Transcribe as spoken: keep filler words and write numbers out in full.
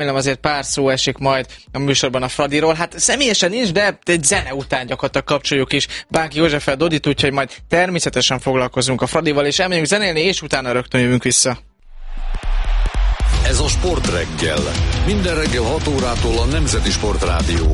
Azért pár szó esik majd a műsorban a Fradiról. Hát személyesen nincs, de egy zene után gyakorlatilag kapcsoljuk is Bánki Józseffel Dodit, úgyhogy majd természetesen foglalkozunk a Fradival, és elmegyünk zenélni, és utána rögtön jövünk vissza. Ez a Sportreggel. Minden reggel hat órától a Nemzeti Sportrádió